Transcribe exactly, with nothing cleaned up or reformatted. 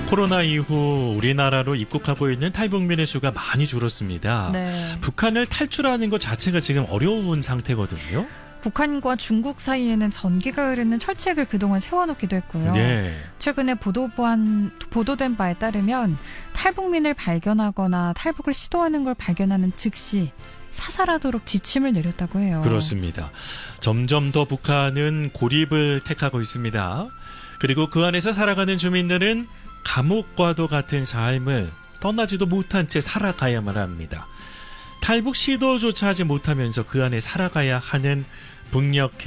코로나 이후 우리나라로 입국하고 있는 탈북민의 수가 많이 줄었습니다. 네. 북한을 탈출하는 것 자체가 지금 어려운 상태거든요. 북한과 중국 사이에는 전기가 흐르는 철책을 그동안 세워놓기도 했고요. 네. 최근에 보도한, 보도된 바에 따르면 탈북민을 발견하거나 탈북을 시도하는 걸 발견하는 즉시 사살하도록 지침을 내렸다고 해요. 그렇습니다. 점점 더 북한은 고립을 택하고 있습니다. 그리고 그 안에서 살아가는 주민들은 감옥과도 같은 삶을 떠나지도 못한 채 살아가야만 합니다. 탈북 시도조차 하지 못하면서 그 안에 살아가야 하는 북녘의